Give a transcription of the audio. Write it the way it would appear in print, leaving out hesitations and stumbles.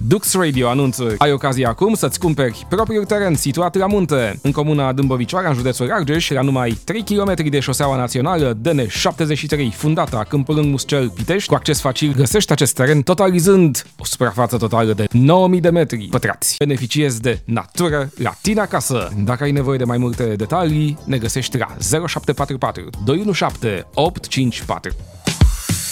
Dux Radio anunță: ai ocazia acum să-ți cumperi propriul teren situat la munte, în comuna Dâmbovicoara, în județul Argeș, la numai 3 km de șoseaua națională DN73, fundata Câmpul Lâng Muscel Pitești. Cu acces facil găsești acest teren, totalizând o suprafață totală de 9000 de metri pătrați. Beneficiezi de natură la tine acasă. Dacă ai nevoie de mai multe detalii, ne găsești la 0744 217 854.